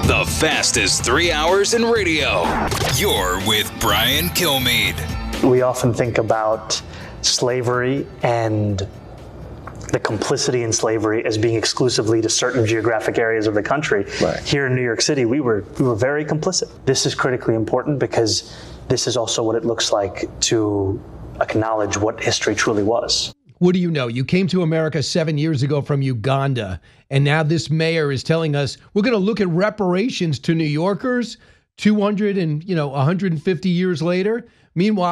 The fastest 3 hours in radio. You're with Brian Kilmeade. We often think about slavery and the complicity in slavery as being exclusively to certain geographic areas of the country. Right. Here in New York City, we were very complicit. This is critically important because this is also what it looks like to acknowledge what history truly was. What do you know? You came to America 7 years ago from Uganda, and now this mayor is telling us we're going to look at reparations to New Yorkers 150 years later. Meanwhile,